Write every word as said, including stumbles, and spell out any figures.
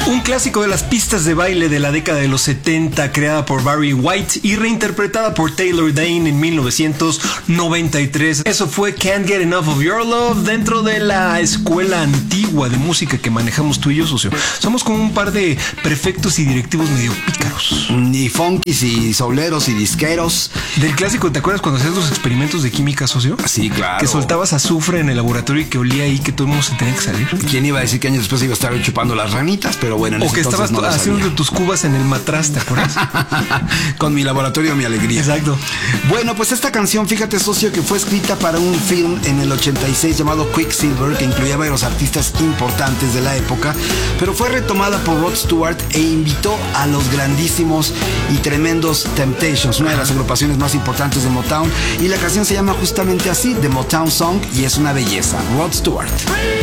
Un clásico de las pistas de baile de la década de los setenta, creada por Barry White y reinterpretada por Taylor Dayne en mil novecientos noventa y tres. Eso fue Can't Get Enough of Your Love, dentro de la escuela antigua de música que manejamos tú y yo, socio. Somos como un par de prefectos y directivos medio pícaros. Ni funkis y souleros y disqueros. Del clásico, ¿te acuerdas cuando hacías los experimentos de química, socio? Sí, claro. Que soltabas azufre en el laboratorio y que olía ahí que todo el mundo se tenía que salir. ¿Quién iba a decir que años después iba a estar chupando las ranitas? Pero bueno, en o que estabas no haciendo tus cubas en el matraz, ¿te acuerdas? Con mi laboratorio, mi alegría. Exacto. Bueno, pues esta canción, fíjate, socio, que fue escrita para un film en el ochenta y seis llamado Quicksilver, que incluía varios artistas importantes de la época, pero fue retomada por Rod Stewart e invitó a los grandísimos y tremendos Temptations, una de las agrupaciones más importantes de Motown, y la canción se llama justamente así, The Motown Song, y es una belleza. Rod Stewart.